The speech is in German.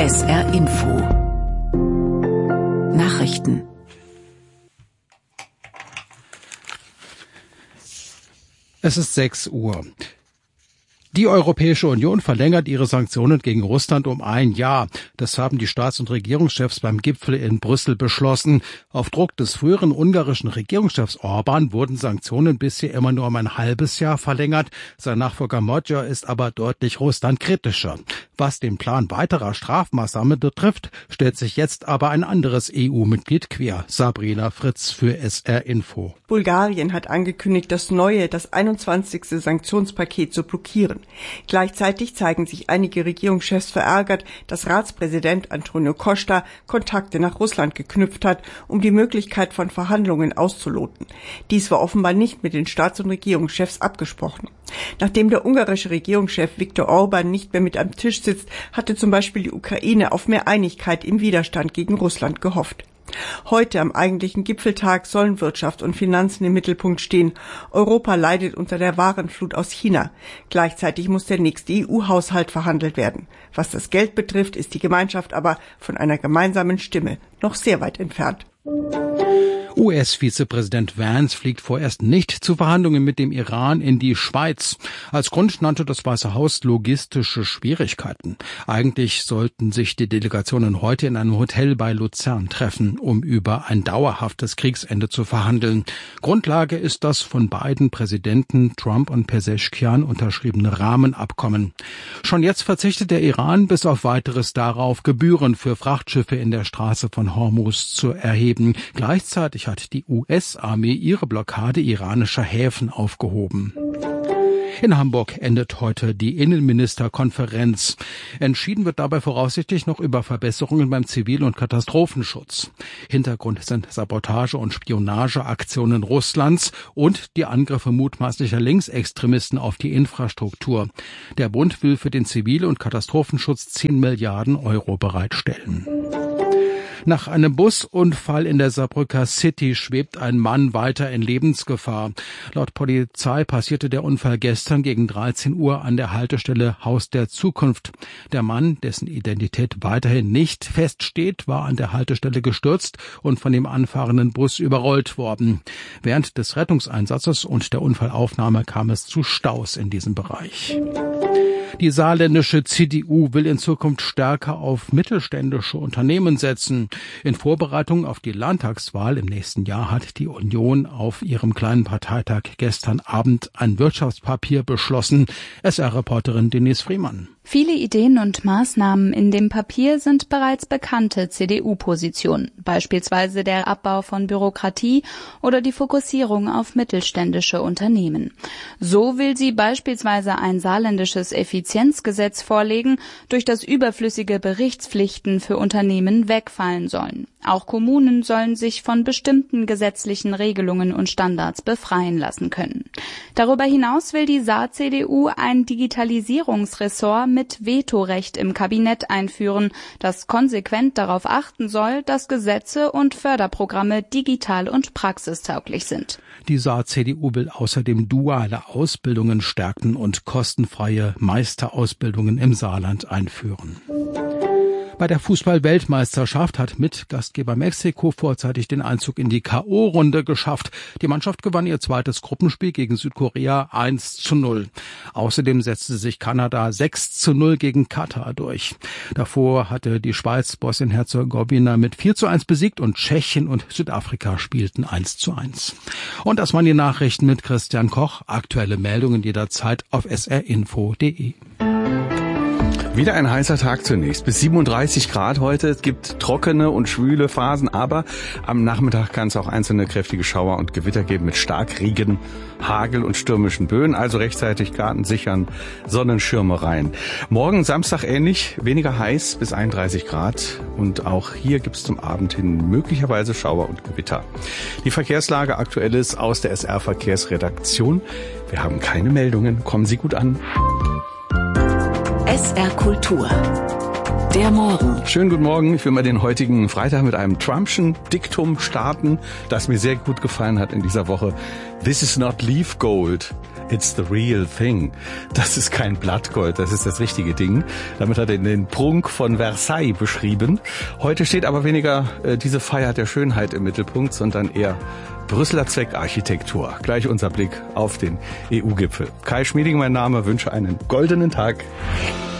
SR Info Nachrichten. Es ist 6 Uhr. Die Europäische Union verlängert ihre Sanktionen gegen Russland um 1 Jahr. Das haben die Staats- und Regierungschefs beim Gipfel in Brüssel beschlossen. Auf Druck des früheren ungarischen Regierungschefs Orbán wurden Sanktionen bisher immer nur um ein halbes Jahr verlängert. Sein Nachfolger Magyar ist aber deutlich russlandkritischer. Was den Plan weiterer Strafmaßnahmen betrifft, stellt sich jetzt aber ein anderes EU-Mitglied quer. Sabrina Fritz für SR Info. Bulgarien hat angekündigt, das 21. Sanktionspaket zu blockieren. Gleichzeitig zeigen sich einige Regierungschefs verärgert, dass Ratspräsident Antonio Costa Kontakte nach Russland geknüpft hat, um die Möglichkeit von Verhandlungen auszuloten. Dies war offenbar nicht mit den Staats- und Regierungschefs abgesprochen. Nachdem der ungarische Regierungschef Viktor Orbán nicht mehr mit am Tisch sitzt, hatte zum Beispiel die Ukraine auf mehr Einigkeit im Widerstand gegen Russland gehofft. Heute am eigentlichen Gipfeltag sollen Wirtschaft und Finanzen im Mittelpunkt stehen. Europa leidet unter der Warenflut aus China. Gleichzeitig muss der nächste EU-Haushalt verhandelt werden. Was das Geld betrifft, ist die Gemeinschaft aber von einer gemeinsamen Stimme noch sehr weit entfernt. US-Vizepräsident Vance fliegt vorerst nicht zu Verhandlungen mit dem Iran in die Schweiz. Als Grund nannte das Weiße Haus logistische Schwierigkeiten. Eigentlich sollten sich die Delegationen heute in einem Hotel bei Luzern treffen, um über ein dauerhaftes Kriegsende zu verhandeln. Grundlage ist das von beiden Präsidenten Trump und Pezeshkian unterschriebene Rahmenabkommen. Schon jetzt verzichtet der Iran bis auf Weiteres darauf, Gebühren für Frachtschiffe in der Straße von Hormuz zu erheben. Gleichzeitig hat die US-Armee ihre Blockade iranischer Häfen aufgehoben. In Hamburg endet heute die Innenministerkonferenz. Entschieden wird dabei voraussichtlich noch über Verbesserungen beim Zivil- und Katastrophenschutz. Hintergrund sind Sabotage- und Spionageaktionen Russlands und die Angriffe mutmaßlicher Linksextremisten auf die Infrastruktur. Der Bund will für den Zivil- und Katastrophenschutz 10 Milliarden Euro bereitstellen. Nach einem Busunfall in der Saarbrücker City schwebt ein Mann weiter in Lebensgefahr. Laut Polizei passierte der Unfall gestern gegen 13 Uhr an der Haltestelle Haus der Zukunft. Der Mann, dessen Identität weiterhin nicht feststeht, war an der Haltestelle gestürzt und von dem anfahrenden Bus überrollt worden. Während des Rettungseinsatzes und der Unfallaufnahme kam es zu Staus in diesem Bereich. Die saarländische CDU will in Zukunft stärker auf mittelständische Unternehmen setzen. In Vorbereitung auf die Landtagswahl im nächsten Jahr hat die Union auf ihrem kleinen Parteitag gestern Abend ein Wirtschaftspapier beschlossen. SR-Reporterin Denise Friemann. Viele Ideen und Maßnahmen in dem Papier sind bereits bekannte CDU-Positionen, beispielsweise der Abbau von Bürokratie oder die Fokussierung auf mittelständische Unternehmen. So will sie beispielsweise ein saarländisches Effizienzgesetz vorlegen, durch das überflüssige Berichtspflichten für Unternehmen wegfallen sollen. Auch Kommunen sollen sich von bestimmten gesetzlichen Regelungen und Standards befreien lassen können. Darüber hinaus will die Saar-CDU ein Digitalisierungsressort mit Vetorecht im Kabinett einführen, das konsequent darauf achten soll, dass Gesetze und Förderprogramme digital und praxistauglich sind. Die Saar-CDU will außerdem duale Ausbildungen stärken und kostenfreie Meisterausbildungen im Saarland einführen. Bei der Fußball-Weltmeisterschaft hat Mitgastgeber Mexiko vorzeitig den Einzug in die K.O.-Runde geschafft. Die Mannschaft gewann ihr zweites Gruppenspiel gegen Südkorea 1:0. Außerdem setzte sich Kanada 6:0 gegen Katar durch. Davor hatte die Schweiz Bosnien-Herzegowina mit 4:1 besiegt und Tschechien und Südafrika spielten 1:1. Und das waren die Nachrichten mit Christian Koch. Aktuelle Meldungen jederzeit auf srinfo.de. Wieder ein heißer Tag zunächst. Bis 37 Grad heute. Es gibt trockene und schwüle Phasen, aber am Nachmittag kann es auch einzelne kräftige Schauer und Gewitter geben mit Starkregen, Hagel und stürmischen Böen. Also rechtzeitig Garten sichern, Sonnenschirme rein. Morgen Samstag ähnlich, weniger heiß bis 31 Grad. Und auch hier gibt es zum Abend hin möglicherweise Schauer und Gewitter. Die Verkehrslage aktuell ist aus der SR-Verkehrsredaktion. Wir haben keine Meldungen. Kommen Sie gut an. SR Kultur. Der Morgen. Schönen guten Morgen. Ich will mal den heutigen Freitag mit einem Trumpschen Diktum starten, das mir sehr gut gefallen hat in dieser Woche. This is not leaf gold. It's the real thing. Das ist kein Blattgold, das ist das richtige Ding. Damit hat er den Prunk von Versailles beschrieben. Heute steht aber weniger diese Feier der Schönheit im Mittelpunkt, sondern eher Brüsseler Zweckarchitektur. Gleich unser Blick auf den EU-Gipfel. Kai Schmieding, mein Name, wünsche einen goldenen Tag.